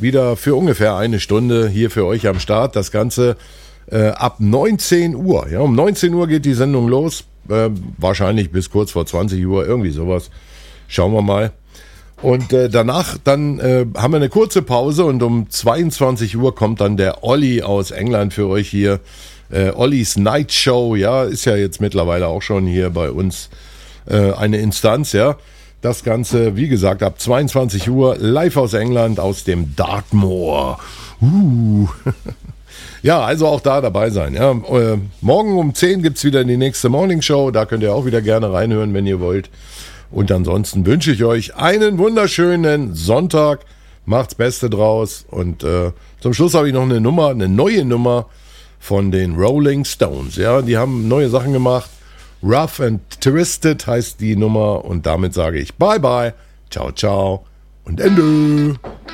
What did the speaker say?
wieder für ungefähr eine Stunde hier für euch am Start. Das Ganze ab 19 Uhr. Ja, um 19 Uhr geht die Sendung los. Wahrscheinlich bis kurz vor 20 Uhr, irgendwie sowas. Schauen wir mal. Und danach dann haben wir eine kurze Pause und um 22 Uhr kommt dann der Olli aus England für euch hier. Ollis Night Show, ja, ist ja jetzt mittlerweile auch schon hier bei uns eine Instanz, ja. Das Ganze, wie gesagt, ab 22 Uhr live aus England, aus dem Dartmoor. Ja, also auch da dabei sein. Ja. Morgen um 10 gibt es wieder die nächste Morning Show. Da könnt ihr auch wieder gerne reinhören, wenn ihr wollt. Und ansonsten wünsche ich euch einen wunderschönen Sonntag. Macht's Beste draus. Und zum Schluss habe ich noch eine neue Nummer von den Rolling Stones. Ja, die haben neue Sachen gemacht. Rough and Twisted heißt die Nummer. Und damit sage ich Bye Bye, Ciao Ciao und Ende.